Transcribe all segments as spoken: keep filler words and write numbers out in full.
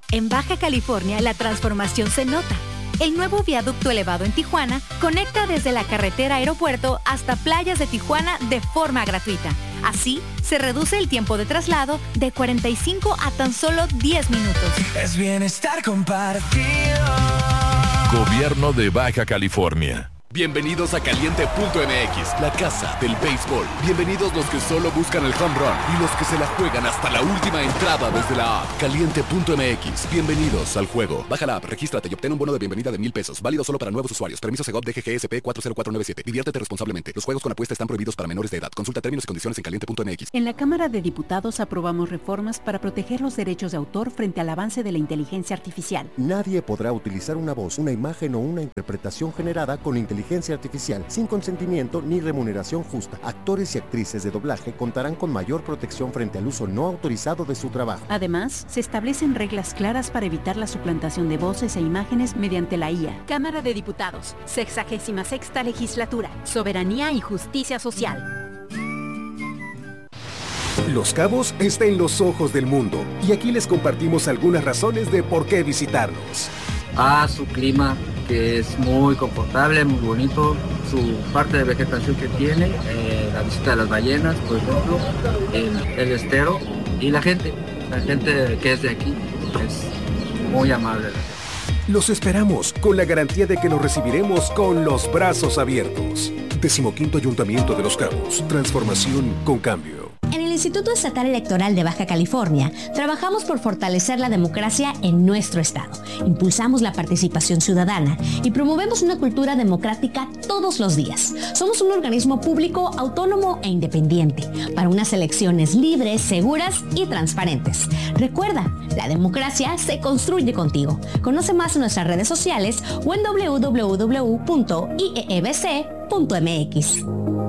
En Baja California, la transformación se nota. El nuevo viaducto elevado en Tijuana conecta desde la carretera aeropuerto hasta playas de Tijuana de forma gratuita. Así, se reduce el tiempo de traslado de cuarenta y cinco a tan solo diez minutos. Es bienestar compartido. Gobierno de Baja California. Bienvenidos a Caliente punto M X, la casa del béisbol. Bienvenidos los que solo buscan el home run y los que se la juegan hasta la última entrada desde la app. Caliente punto M X, bienvenidos al juego. Baja la app, regístrate y obtén un bono de bienvenida de mil pesos. Válido solo para nuevos usuarios. Permiso Segov D G G S P cuatro cero cuatro nueve siete. Diviértete responsablemente. Los juegos con apuesta están prohibidos para menores de edad. Consulta términos y condiciones en Caliente punto M X. En la Cámara de Diputados aprobamos reformas para proteger los derechos de autor frente al avance de la inteligencia artificial. Nadie podrá utilizar una voz, una imagen o una interpretación generada con inteligencia artificial sin consentimiento ni remuneración justa. Actores y actrices de doblaje contarán con mayor protección frente al uso no autorizado de su trabajo. Además, se establecen reglas claras para evitar la suplantación de voces e imágenes mediante la I A. Cámara de Diputados, sexagésima sexta legislatura, soberanía y justicia social. Los Cabos está en los ojos del mundo y aquí les compartimos algunas razones de por qué visitarnos. Ah, su clima, que es muy confortable, muy bonito, su parte de vegetación que tiene, eh, la visita de las ballenas, por ejemplo, el, el estero y la gente, la gente que es de aquí es muy amable. Los esperamos con la garantía de que los recibiremos con los brazos abiertos. Decimoquinto Ayuntamiento de Los Cabos, transformación con cambio. En el Instituto Estatal Electoral de Baja California, trabajamos por fortalecer la democracia en nuestro estado. Impulsamos la participación ciudadana y promovemos una cultura democrática todos los días. Somos un organismo público, autónomo e independiente para unas elecciones libres, seguras y transparentes. Recuerda, la democracia se construye contigo. Conoce más en nuestras redes sociales o en doble u doble u doble u punto i e e b c punto m x.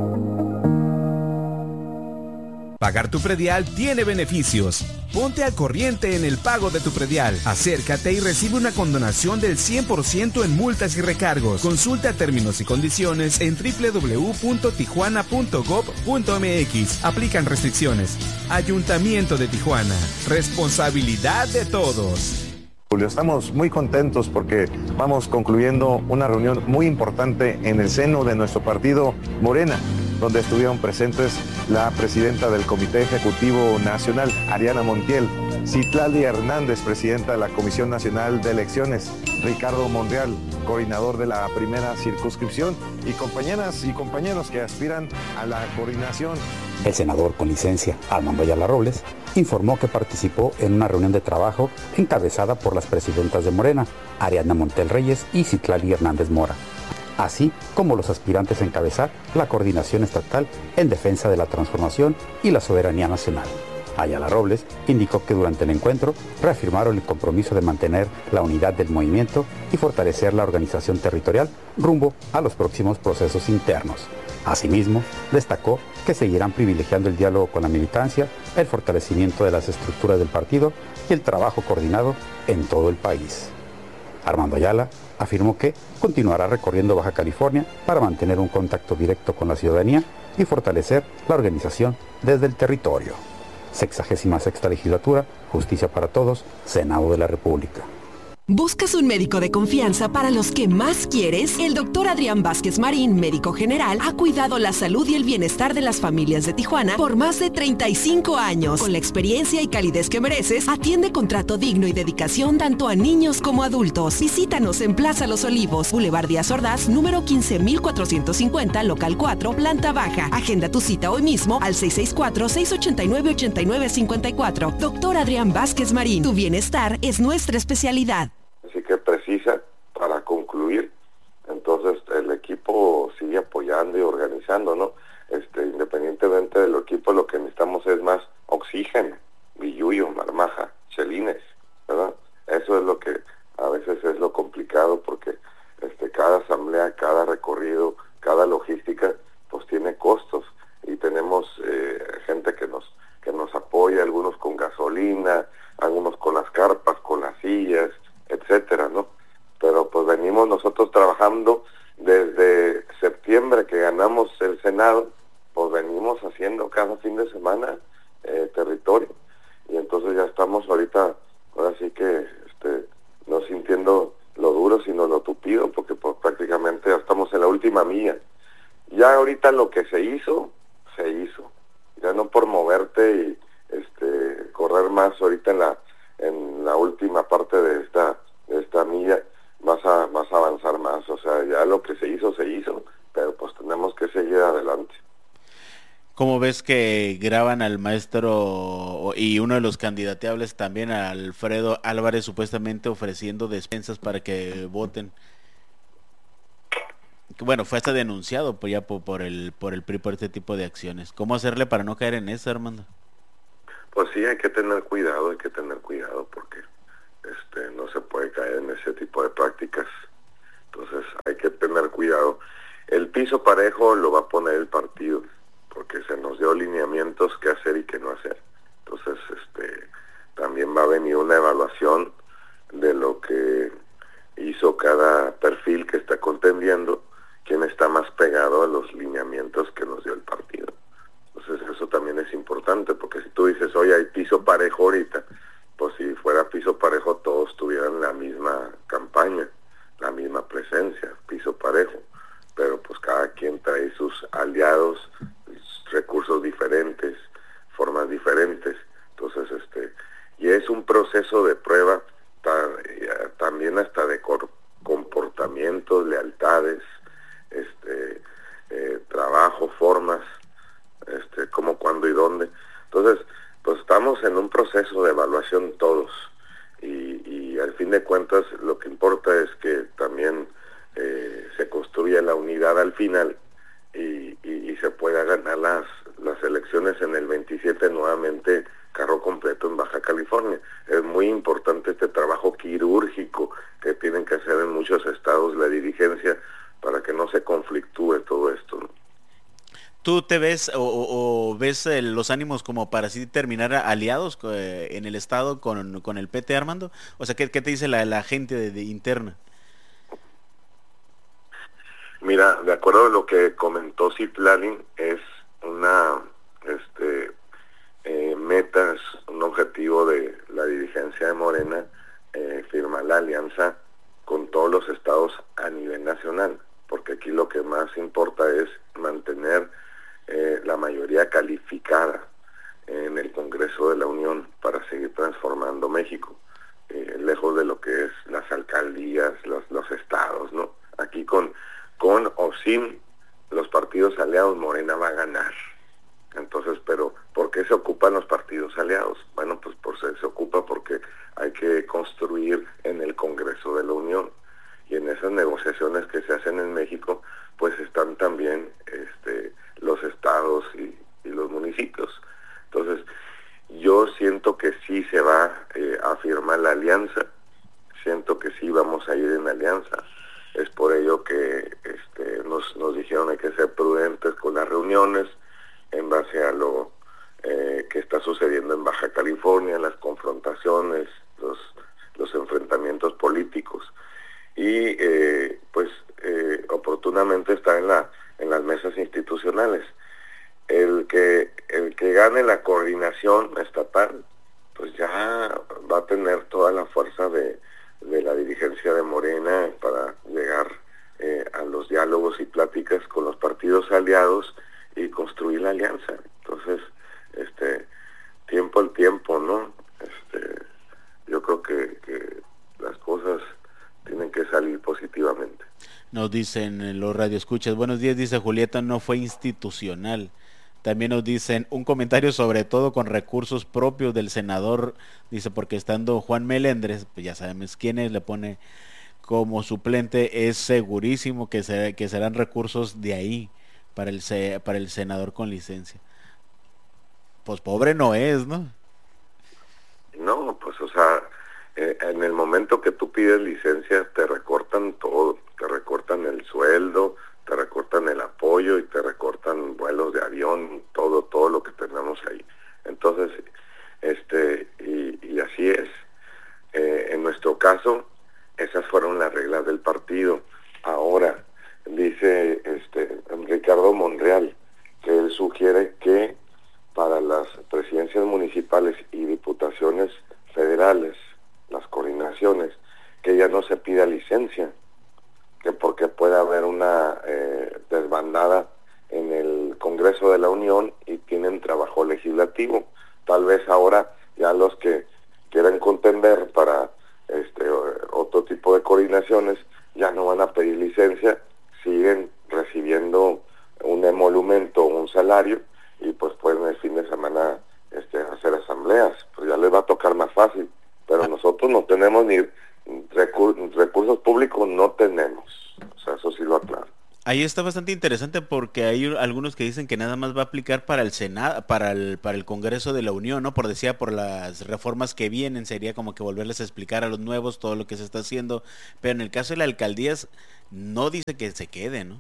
Pagar tu predial tiene beneficios. Ponte al corriente en el pago de tu predial. Acércate y recibe una condonación del cien por ciento en multas y recargos. Consulta términos y condiciones en doble u doble u doble u punto tijuana punto gob punto m x. Aplican restricciones. Ayuntamiento de Tijuana. Responsabilidad de todos. Julio, estamos muy contentos porque vamos concluyendo una reunión muy importante en el seno de nuestro partido Morena, donde estuvieron presentes la presidenta del Comité Ejecutivo Nacional, Ariana Montiel, Citlali Hernández, presidenta de la Comisión Nacional de Elecciones, Ricardo Monreal, coordinador de la primera circunscripción, y compañeras y compañeros que aspiran a la coordinación. El senador con licencia, Armando Ayala Robles, informó que participó en una reunión de trabajo encabezada por las presidentas de Morena, Ariana Montiel Reyes y Citlali Hernández Mora, así como los aspirantes a encabezar la coordinación estatal en defensa de la transformación y la soberanía nacional. Ayala Robles indicó que durante el encuentro reafirmaron el compromiso de mantener la unidad del movimiento y fortalecer la organización territorial rumbo a los próximos procesos internos. Asimismo, destacó que seguirán privilegiando el diálogo con la militancia, el fortalecimiento de las estructuras del partido y el trabajo coordinado en todo el país. Armando Ayala afirmó que continuará recorriendo Baja California para mantener un contacto directo con la ciudadanía y fortalecer la organización desde el territorio. Sexagésima sexta legislatura, Justicia para Todos, Senado de la República. ¿Buscas un médico de confianza para los que más quieres? El doctor Adrián Vázquez Marín, médico general, ha cuidado la salud y el bienestar de las familias de Tijuana por más de treinta y cinco años. Con la experiencia y calidez que mereces, atiende con trato digno y dedicación tanto a niños como adultos. Visítanos en Plaza Los Olivos, Boulevard Díaz Ordaz, número quince mil cuatrocientos cincuenta, local cuatro, planta baja. Agenda tu cita hoy mismo al seis seis cuatro, seis ocho nueve, ocho nueve cinco cuatro. Doctor Adrián Vázquez Marín, tu bienestar es nuestra especialidad. Así que precisa para concluir. Entonces el equipo sigue apoyando y organizando, ¿no? Este, independientemente del equipo, lo que necesitamos es más oxígeno, billuyo, marmaja, chelines, ¿verdad? Eso es lo que a veces es lo complicado, porque este, cada asamblea, cada recorrido, cada logística, pues tiene costos, y tenemos eh, gente que nos que nos apoya, algunos con gasolina, algunos con las carpas, con las sillas, etcétera, ¿no? Pero pues venimos nosotros trabajando desde septiembre que ganamos el Senado, pues venimos haciendo cada fin de semana eh, territorio, y entonces ya estamos ahorita, ahora sí que sintiendo lo duro, sino lo tupido, porque pues, prácticamente ya estamos en la última milla. Ya ahorita lo que se hizo, se hizo. Ya no por moverte y este correr más ahorita en la en la última parte de esta de esta milla vas a vas a avanzar más. O sea, ya lo que se hizo, se hizo, pero pues tenemos que seguir adelante. ¿Cómo ves que graban al maestro y uno de los candidateables también, a Alfredo Álvarez, supuestamente ofreciendo despensas para que voten? Bueno, fue hasta denunciado pues ya por, por el por el P R I por este tipo de acciones. ¿Cómo hacerle para no caer en eso, Armando? Pues sí, hay que tener cuidado, hay que tener cuidado porque este no se puede caer en ese tipo de prácticas. Entonces hay que tener cuidado. El piso parejo lo va a poner el partido, porque se nos dio lineamientos qué hacer y qué no hacer. Entonces, este, también va a venir una evaluación de lo que hizo cada perfil que está contendiendo, quién está más pegado a los lineamientos que nos dio el partido. Entonces, eso también es importante, porque si tú dices, oye, hay piso parejo ahorita, pues si fuera piso parejo todos tuvieran la misma campaña, la misma presencia, piso parejo. Pero pues cada quien trae sus aliados, recursos diferentes, formas diferentes. Entonces, este, y es un proceso de prueba ta, también hasta de cor, comportamientos, lealtades, este, eh, trabajo, formas, este, cómo, cuándo y dónde. Entonces, pues estamos en un proceso de evaluación todos, y, y al fin de cuentas lo que importa es que también eh, se construya la unidad al final y, y, y se pueda ganar las, las elecciones en el veintisiete nuevamente carro completo en Baja California. Es muy importante este trabajo quirúrgico que tienen que hacer en muchos estados la dirigencia para que no se conflictúe todo esto, ¿no? ¿Tú te ves o, o, o ves eh, los ánimos como para así terminar aliados eh, en el estado con, con el P T, Armando? O sea, ¿qué, qué te dice la, la gente de, de interna? Mira, de acuerdo a lo que comentó Citlali, es una este eh, meta, es un objetivo de la dirigencia de Morena, eh, firmar la alianza con todos los estados a nivel nacional, porque aquí lo que más importa es mantener eh, la mayoría calificada en el Congreso de la Unión para seguir transformando México, eh, lejos de lo que es las alcaldías, los, los estados, ¿no? Aquí con con o sin los partidos aliados, Morena va a ganar. Entonces, pero ¿por qué se ocupan los partidos aliados? Bueno, pues por se, se ocupa porque hay que construir en el Congreso de la Unión, y en esas negociaciones que se hacen en México, pues están también este, los estados y, y los municipios. Entonces, yo siento que sí se va eh, a firmar la alianza, siento que sí vamos a ir en alianza. Es por ello que este, nos, nos dijeron hay que ser prudentes con las reuniones en base a lo eh, que está sucediendo en Baja California, las confrontaciones, los, los enfrentamientos políticos, y eh, pues eh, oportunamente estar en, la, en las mesas institucionales. El que, el que gane la coordinación estatal, pues ya va a tener toda la fuerza de de la dirigencia de Morena para llegar eh, a los diálogos y pláticas con los partidos aliados y construir la alianza. Entonces, este tiempo al tiempo, ¿no? Este, yo creo que, que las cosas tienen que salir positivamente. Nos dicen los radioescuchas, buenos días, dice Julieta, no fue institucional. También nos dicen un comentario sobre todo con recursos propios del senador, dice, porque estando Juan Melendres, pues ya sabemos quién es, le pone como suplente, es segurísimo que, se, que serán recursos de ahí para el, para el senador con licencia. Pues pobre no es, ¿no? No, pues o sea, eh, en el momento que tú pides licencia te recortan todo, te recortan el sueldo, te recortan el apoyo y te recortan vuelos de avión, todo, todo lo que tenemos ahí. Entonces, este, y, y así es. Eh, en nuestro caso, esas fueron las reglas del partido. Ahora, dice este Ricardo Monreal, que él sugiere que para las presidencias municipales y diputaciones federales, las coordinaciones, que ya no no se pida licencia, que porque puede haber una eh, desbandada en el Congreso de la Unión y tienen trabajo legislativo. Tal vez ahora ya los que quieran contender para este otro tipo de coordinaciones ya no van a pedir licencia, siguen recibiendo un emolumento, un salario, y pues pueden el fin de semana este, hacer asambleas, pues ya les va a tocar más fácil, pero ah. nosotros no tenemos ni recur- recursos públicos, no tenemos, o sea, eso sí lo aclaro. Ahí está bastante interesante porque hay algunos que dicen que nada más va a aplicar para el Senado, para el para el Congreso de la Unión, ¿no? Por decía, por las reformas que vienen, sería como que volverles a explicar a los nuevos todo lo que se está haciendo, pero en el caso de las alcaldías no dice que se quede, ¿no?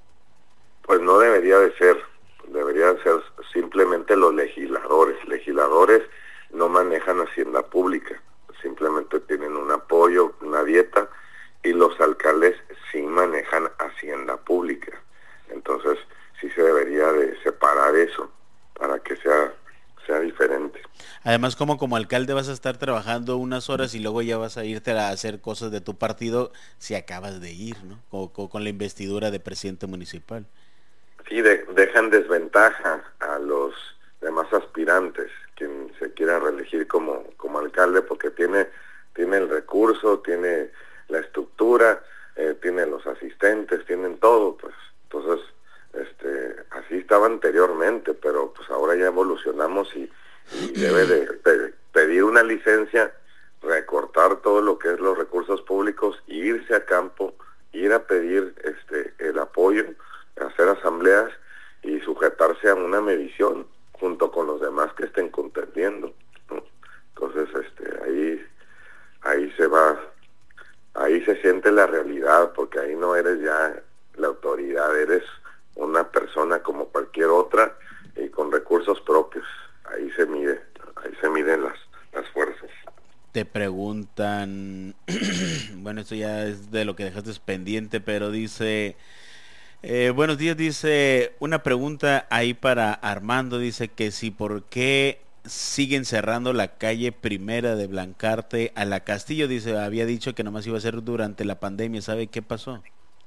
Pues no debería de ser, deberían ser simplemente los legisladores. Legisladores no manejan hacienda pública, simplemente tienen un apoyo, una dieta, y los alcaldes sí manejan hacienda pública. Entonces sí se debería de separar eso para que sea sea diferente. Además, como como alcalde vas a estar trabajando unas horas y luego ya vas a irte a hacer cosas de tu partido si acabas de ir, ¿no? Con, con, con la investidura de presidente municipal. Sí, de, dejan desventaja a los demás aspirantes, quien se quiera reelegir como, como alcalde, porque tiene, tiene el recurso, tiene la estructura, eh, tiene los asistentes, tienen todo, pues. Entonces, este, así estaba anteriormente, pero pues ahora ya evolucionamos y, y debe de, de pedir una licencia, recortar todo lo que es los recursos públicos, irse a campo, ir a pedir este el apoyo, hacer asambleas y sujetarse a una medición junto con los demás que estén contendiendo, ¿no? Entonces, este, ahí, ahí se va, ahí se siente la realidad, porque ahí no eres ya la autoridad, eres una persona como cualquier otra y con recursos propios. Ahí se mide, ahí se miden las, las fuerzas. Te preguntan, bueno, esto ya es de lo que dejaste pendiente, pero dice, eh, buenos días, dice, una pregunta ahí para Armando, dice que si por qué siguen cerrando la calle Primera de Blancarte a la Castillo, dice, había dicho que nomás iba a ser durante la pandemia, ¿sabe qué pasó?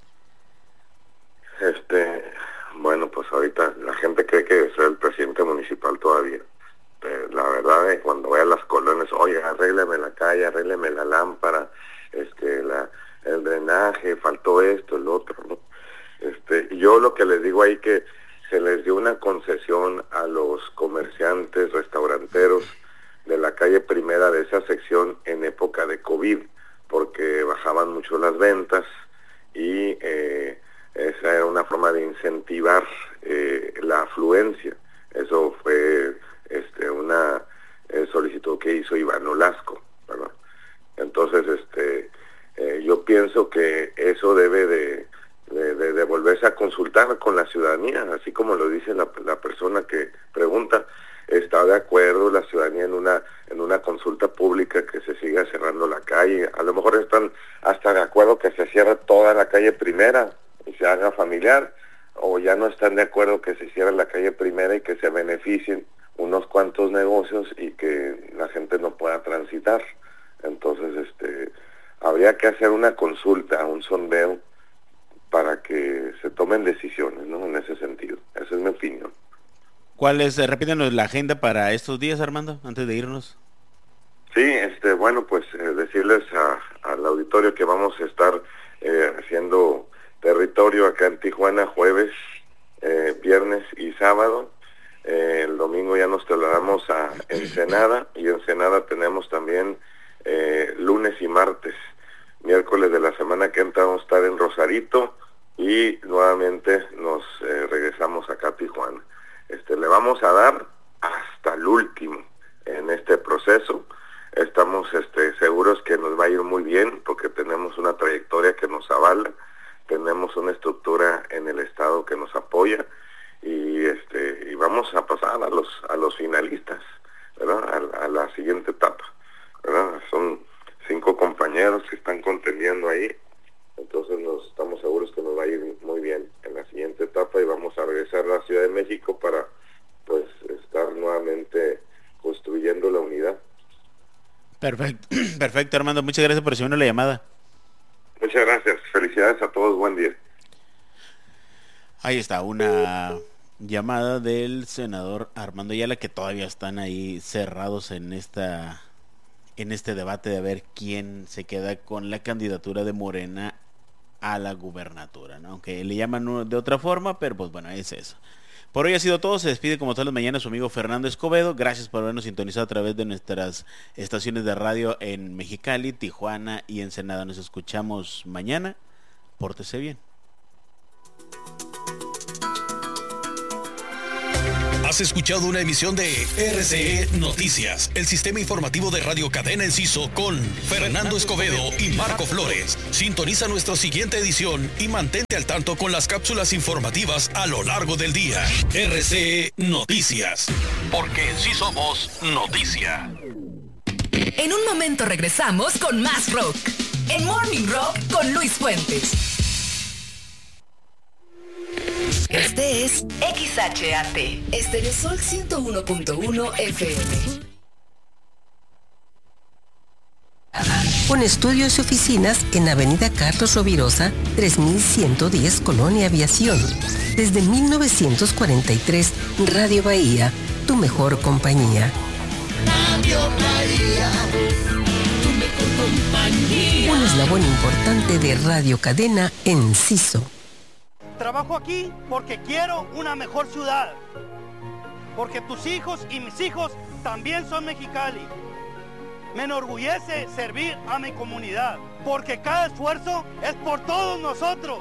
Este, bueno, pues ahorita la gente cree que soy el presidente municipal todavía. Eh, la verdad es cuando voy a las colonias, oye, arrégleme la calle, arrégleme la lámpara, este, la, el drenaje, faltó esto, el otro, ¿no? Este, yo lo que les digo ahí que se les dio una concesión a los comerciantes, restauranteros de la calle Primera de esa sección en época de COVID, porque bajaban mucho las ventas y eh, esa era una forma de incentivar eh, la afluencia. Eso fue este, una eh, solicitud que hizo Iván Olasco, ¿verdad? Entonces, este, eh, yo pienso que eso debe de, de, de, de volverse a consultar con la ciudadanía, así como lo dice la, la persona que pregunta. Está de acuerdo la ciudadanía en una en una consulta pública que se siga cerrando la calle. A lo mejor están hasta de acuerdo que se cierre toda la calle Primera y se haga familiar, o ya no están de acuerdo que se cierre la calle Primera y que se beneficien unos cuantos negocios y que la gente no pueda transitar. Entonces, este, habría que hacer una consulta, un sondeo, para que se tomen decisiones, ¿no? En ese sentido. Esa es mi opinión. ¿Cuál es, repítanos la agenda para estos días, Armando, antes de irnos? Sí, este, bueno, pues eh, decirles a, al auditorio que vamos a estar eh, haciendo territorio acá en Tijuana jueves, eh, viernes y sábado. Eh, el domingo ya nos trasladamos a Ensenada, y Ensenada tenemos también eh, lunes y martes. Miércoles de la semana que entra vamos a estar en Rosarito y nuevamente nos eh, regresamos acá a Tijuana. Este, le vamos a dar hasta el último en este proceso. Estamos este, seguros que nos va a ir muy bien porque tenemos una trayectoria que nos avala, tenemos una estructura en el estado que nos apoya y este y vamos a pasar a los a los finalistas, ¿verdad? A, a la siguiente etapa, ¿verdad? Son cinco compañeros que están contendiendo ahí, entonces nos estamos seguros que nos va a ir muy bien en la siguiente etapa y vamos a regresar a la Ciudad de México para pues estar nuevamente construyendo la unidad. Perfecto, perfecto, Armando, muchas gracias por recibirnos la llamada. Muchas gracias. Felicidades a todos. Buen día. Ahí está, una llamada del senador Armando Ayala, que todavía están ahí cerrados en esta en este debate de ver quién se queda con la candidatura de Morena a la gubernatura, ¿no? Aunque le llaman de otra forma, pero pues bueno, es eso. Por hoy ha sido todo. Se despide como todas las mañanas su amigo Fernando Escobedo. Gracias por habernos sintonizado a través de nuestras estaciones de radio en Mexicali, Tijuana y Ensenada. Nos escuchamos mañana. Pórtese bien. Has escuchado una emisión de R C E Noticias, el sistema informativo de Radio Cadena Enciso con Fernando Escobedo y Marco Flores. Sintoniza nuestra siguiente edición y mantente al tanto con las cápsulas informativas a lo largo del día. R C E Noticias, porque sí somos noticia. En un momento regresamos con más rock. En Morning Rock con Luis Fuentes. Este es X H A T, Estereosol ciento uno punto uno F M. Con estudios y oficinas en Avenida Carlos Rovirosa, tres mil ciento diez, Colonia Aviación. Desde mil novecientos cuarenta y tres, Radio Bahía, tu mejor compañía. Radio Bahía, tu mejor compañía. Un eslabón importante de Radio Cadena Enciso. Trabajo aquí porque quiero una mejor ciudad, porque tus hijos y mis hijos también son Mexicali. Me enorgullece servir a mi comunidad, porque cada esfuerzo es por todos nosotros.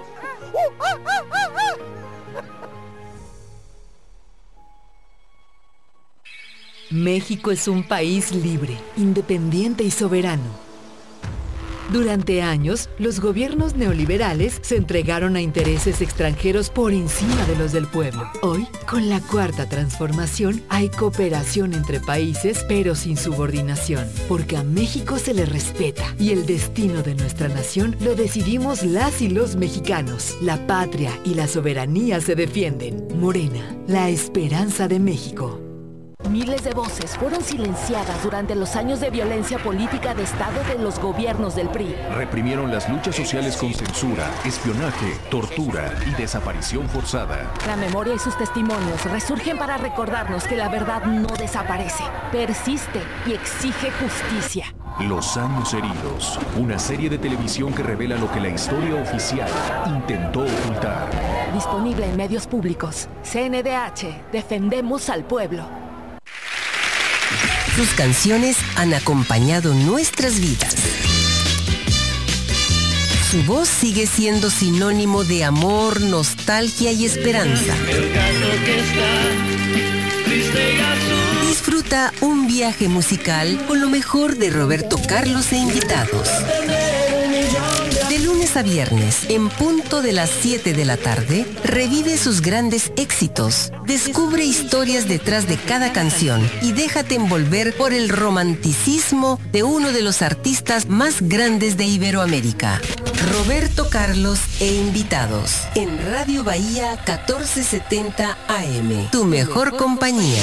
México es un país libre, independiente y soberano. Durante años, los gobiernos neoliberales se entregaron a intereses extranjeros por encima de los del pueblo. Hoy, con la cuarta transformación, hay cooperación entre países, pero sin subordinación, porque a México se le respeta y el destino de nuestra nación lo decidimos las y los mexicanos. La patria y la soberanía se defienden. Morena, la esperanza de México. Miles de voces fueron silenciadas durante los años de violencia política de Estado de los gobiernos del P R I. Reprimieron las luchas sociales con censura, espionaje, tortura y desaparición forzada. La memoria y sus testimonios resurgen para recordarnos que la verdad no desaparece, persiste y exige justicia. Los años heridos, una serie de televisión que revela lo que la historia oficial intentó ocultar. Disponible en medios públicos. C N D H, defendemos al pueblo. Sus canciones han acompañado nuestras vidas. Su voz sigue siendo sinónimo de amor, nostalgia y esperanza. Disfruta un viaje musical con lo mejor de Roberto Carlos e invitados. De lunes a viernes, en punto de las siete de la tarde, revive sus grandes éxitos, descubre historias detrás de cada canción y déjate envolver por el romanticismo de uno de los artistas más grandes de Iberoamérica. Roberto Carlos e invitados, en Radio Bahía catorce setenta A M, tu mejor compañía.